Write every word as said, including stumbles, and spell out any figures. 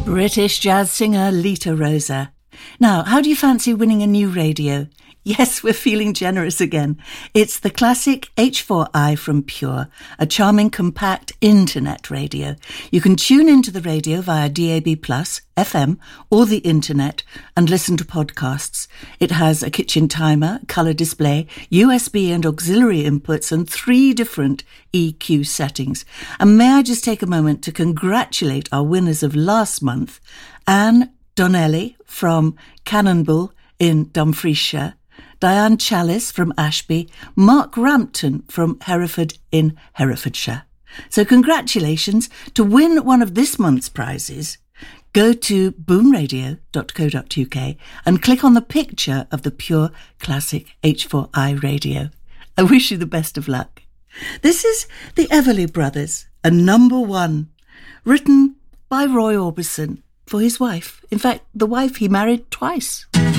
British jazz singer Lita Rosa. Now, how do you fancy winning a new radio? Yes, we're feeling generous again. It's the classic H four i from Pure, a charming compact internet radio. You can tune into the radio via D A B plus, F M, or the internet and listen to podcasts. It has a kitchen timer, colour display, U S B and auxiliary inputs, and three different E Q settings. And may I just take a moment to congratulate our winners of last month, Anne Donnelly from Cannonball in Dumfriesshire, Diane Chalice from Ashby, Mark Rampton from Hereford in Herefordshire. So congratulations. To win one of this month's prizes, go to boom radio dot co dot uk and click on the picture of the Pure Classic H four i radio. I wish you the best of luck. This is the Everly Brothers, a number one, written by Roy Orbison for his wife. In fact, the wife he married twice.